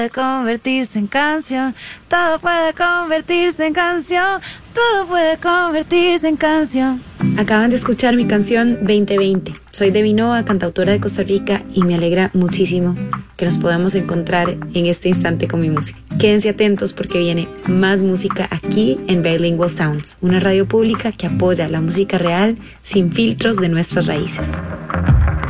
Convertirse en canción, todo puede convertirse en canción, todo puede convertirse en canción. Acaban de escuchar mi canción 2020. Soy Debbie Nova, cantautora de Costa Rica, y me alegra muchísimo que nos podamos encontrar en este instante con mi música. Quédense atentos porque viene más música aquí en Bilingual Sounds, una radio pública que apoya la música real sin filtros de nuestras raíces.